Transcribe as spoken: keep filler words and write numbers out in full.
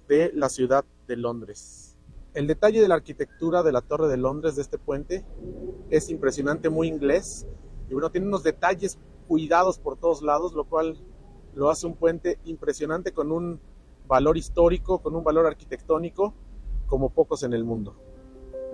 de la ciudad de Londres. El detalle de la arquitectura de la Torre de Londres, de este puente, es impresionante, muy inglés. Y bueno, tiene unos detalles cuidados por todos lados, lo cual lo hace un puente impresionante con un valor histórico, con un valor arquitectónico como pocos en el mundo.